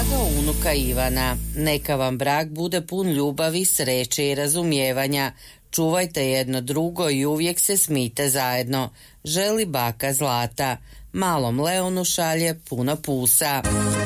Blaga unuka Ivana. Neka vam brak bude pun ljubavi, sreće i razumijevanja. Čuvajte jedno drugo i uvijek se smijte zajedno. Želi baka Zlata. Malom Leonu šalje puno pusa.